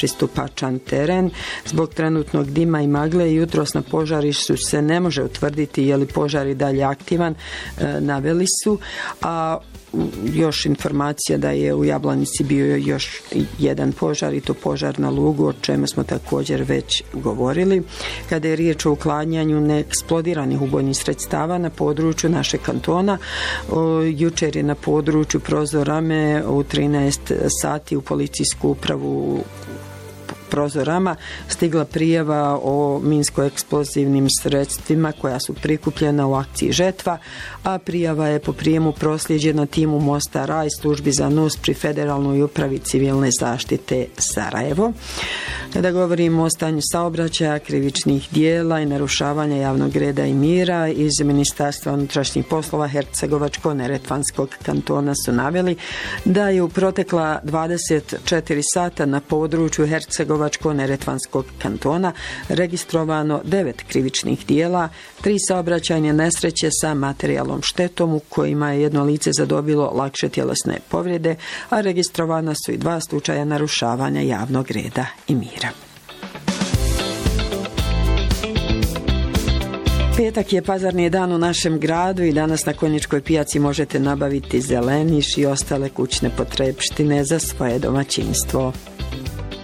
nepristupačan teren. Zbog trenutnog dima i magle jutros na požarištu se ne može utvrditi je li požar i dalje aktivan, naveli su, a još informacija da je u Jablanici bio još jedan požar i to požar na Lugu, o čemu smo također već govorili. Kada je riječ o uklanjanju neeksplodiranih ubojnih sredstava na području našeg kantona, jučer je na području Prozorame u 13 sati u policijsku upravu Prozorama stigla prijava o minsko-eksplozivnim sredstvima koja su prikupljena u akciji Žetva, a prijava je po prijemu proslijeđena timu Mosta Raj, službi za NUS pri Federalnoj upravi civilne zaštite Sarajevo. Kada govorimo o stanju saobraćaja, krivičnih dijela i narušavanja javnog reda i mira, iz Ministarstva unutrašnjih poslova Hercegovačko-neretvanskog kantona su naveli da je u protekla 24 sata na području Hercegovačko-neretvanskog kantona registrovano 9 krivičnih dijela, 3 saobraćajne nesreće sa materijalnom štetom u kojima je jedno lice zadobilo lakše tjelesne povrede, a registrovana su i 2 slučaja narušavanja javnog reda i mira. Petak je pazarni dan u našem gradu i danas na Konjičkoj pijaci možete nabaviti zeleniš i ostale kućne potrepštine za svoje domaćinstvo.